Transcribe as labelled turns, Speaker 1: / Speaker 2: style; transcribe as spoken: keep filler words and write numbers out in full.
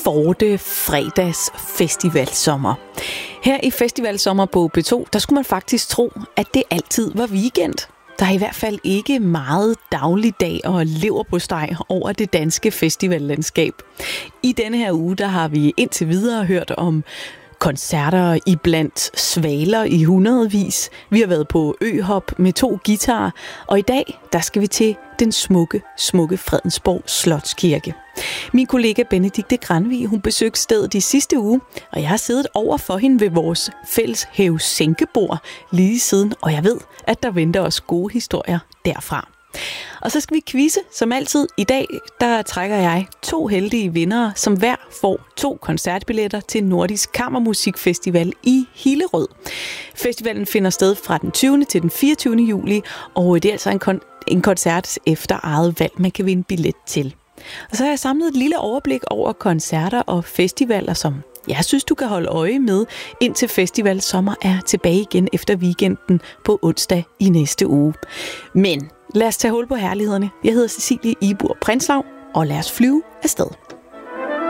Speaker 1: Forte fredags festivalsommer. Her i festivalsommer på P to, der skulle man faktisk tro, at det altid var weekend. Der er i hvert fald ikke meget dagligdag og leverpostej over det danske festivallandskab. I denne her uge, der har vi indtil videre hørt om koncerter i blandt svaler i hundredvis. Vi har været på øhop med to guitarer, og i dag, der skal vi til den smukke, smukke Fredensborg Slotskirke. Min kollega Benedikte Granvig, hun besøgte stedet i sidste uge, og jeg har siddet over for hende ved vores fælles hæve-sænkebord lige siden, og jeg ved, at der venter os gode historier derfra. Og så skal vi quizze, som altid. I dag, der trækker jeg to heldige vindere, som hver får to koncertbilletter til Nordisk Kammermusikfestival i Hillerød. Festivalen finder sted fra den tyvende til den fireogtyvende juli, og det er altså en, kon- en koncert efter eget valg, man kan vinde billet til. Og så har jeg samlet et lille overblik over koncerter og festivaler, som jeg synes, du kan holde øje med, indtil festival sommer er tilbage igen efter weekenden på onsdag i næste uge. Men lad os tage hul på herlighederne. Jeg hedder Cecilie Ibur Prinslav, og lad os flyve afsted.